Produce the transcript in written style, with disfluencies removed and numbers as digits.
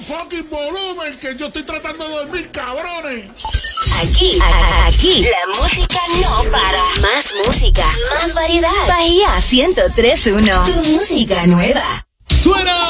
fucking volumen, que yo estoy tratando de dormir, cabrones. Aquí, la música no para. Más música, más variedad. Bahía 103.1, tu música nueva. ¡Suena!